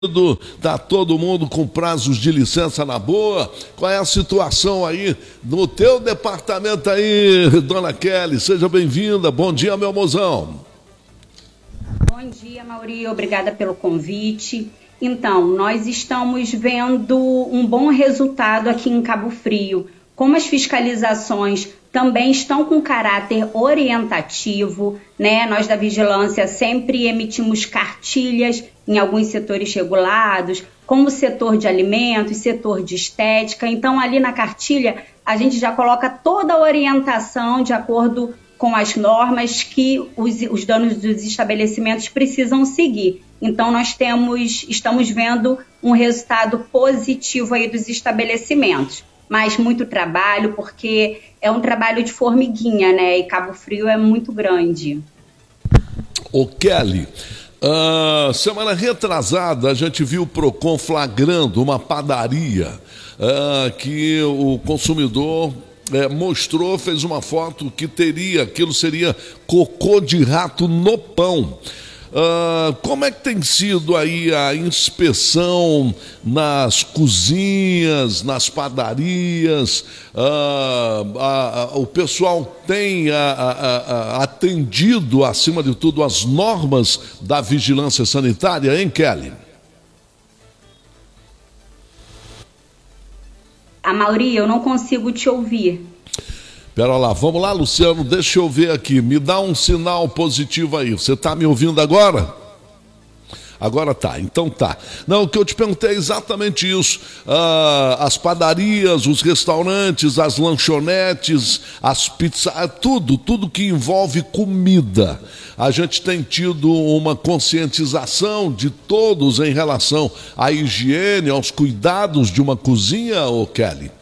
Tá todo mundo com prazos de licença na boa? Qual é a situação aí no teu departamento aí, dona Kelly? Seja bem-vinda. Bom dia, meu mozão. Bom dia, Mauri. Obrigada pelo convite. Então, nós estamos vendo um bom resultado aqui em Cabo Frio. Como as fiscalizações também estão com caráter orientativo, né? Nós da Vigilância sempre emitimos cartilhas em alguns setores regulados, como o setor de alimentos, setor de estética. Então, ali na cartilha, a gente já coloca toda a orientação de acordo com as normas que os donos dos estabelecimentos precisam seguir. Então, nós estamos vendo um resultado positivo aí dos estabelecimentos. Mas muito trabalho, porque é um trabalho de formiguinha, né? E Cabo Frio é muito grande. Ô Kelly, semana retrasada a gente viu o Procon flagrando uma padaria que o consumidor mostrou, fez uma foto que aquilo seria cocô de rato no pão. Como é que tem sido aí a inspeção nas cozinhas, nas padarias? O pessoal tem atendido, acima de tudo, as normas da vigilância sanitária, hein, Kelly? Mauri, eu não consigo te ouvir. Pera lá, vamos lá, Luciano, deixa eu ver aqui, me dá um sinal positivo aí. Você está me ouvindo agora? Agora tá, então tá. Não, o que eu te perguntei é exatamente isso. As padarias, os restaurantes, as lanchonetes, as pizzas, tudo que envolve comida. A gente tem tido uma conscientização de todos em relação à higiene, aos cuidados de uma cozinha, ô Kelly?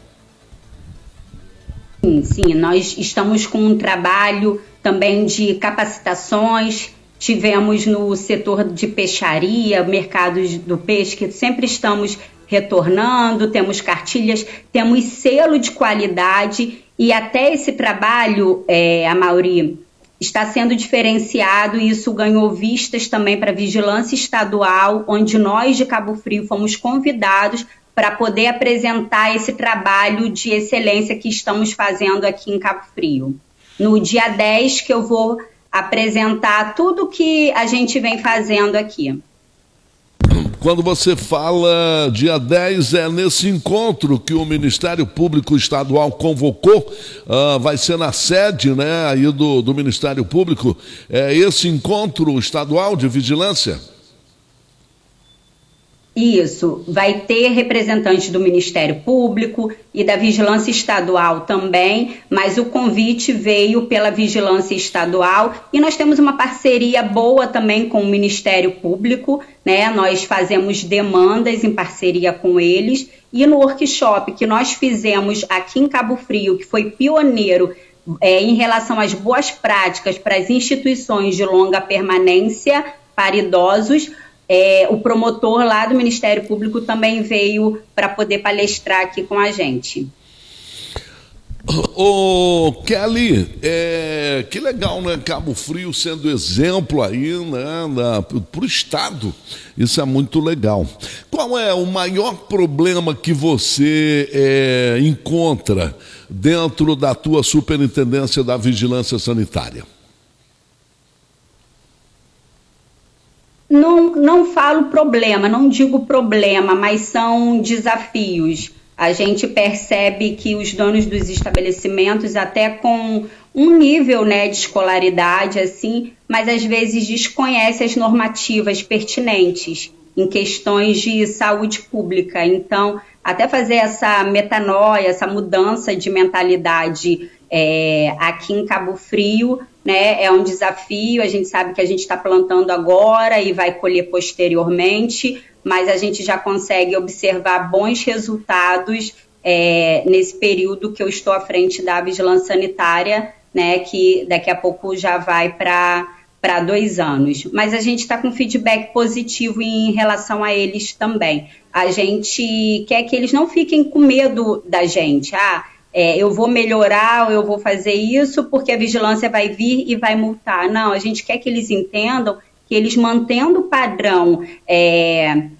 Sim, nós estamos com um trabalho também de capacitações. Tivemos no setor de peixaria, mercados do peixe, que sempre estamos retornando, temos cartilhas, temos selo de qualidade e até esse trabalho, Mauri, está sendo diferenciado e isso ganhou vistas também para a Vigilância Estadual, onde nós de Cabo Frio fomos convidados para poder apresentar esse trabalho de excelência que estamos fazendo aqui em Cabo Frio. No dia 10 que eu vou apresentar tudo que a gente vem fazendo aqui. Quando você fala dia 10, é nesse encontro que o Ministério Público Estadual convocou, vai ser na sede, né, aí do Ministério Público, esse encontro estadual de vigilância? Isso, vai ter representantes do Ministério Público e da Vigilância Estadual também, mas o convite veio pela Vigilância Estadual e nós temos uma parceria boa também com o Ministério Público, né? Nós fazemos demandas em parceria com eles e no workshop que nós fizemos aqui em Cabo Frio, que foi pioneiro em relação às boas práticas para as instituições de longa permanência para idosos, o promotor lá do Ministério Público também veio para poder palestrar aqui com a gente. Ô Kelly, que legal, né? Cabo Frio sendo exemplo aí, né, para o Estado. Isso é muito legal. Qual é o maior problema que você encontra dentro da tua superintendência da Vigilância Sanitária? Não falo problema, não digo problema, mas são desafios. A gente percebe que os donos dos estabelecimentos, até com um nível, né, de escolaridade, assim, mas às vezes desconhecem as normativas pertinentes em questões de saúde pública. Então, até fazer essa metanoia, essa mudança de mentalidade aqui em Cabo Frio, né, é um desafio. A gente sabe que a gente está plantando agora e vai colher posteriormente, mas a gente já consegue observar bons resultados nesse período que eu estou à frente da Vigilância Sanitária, né, que daqui a pouco já vai para 2 anos. Mas a gente está com feedback positivo em relação a eles também. A gente quer que eles não fiquem com medo da gente. Eu vou melhorar ou eu vou fazer isso porque a vigilância vai vir e vai multar. Não, a gente quer que eles entendam que eles mantendo o padrão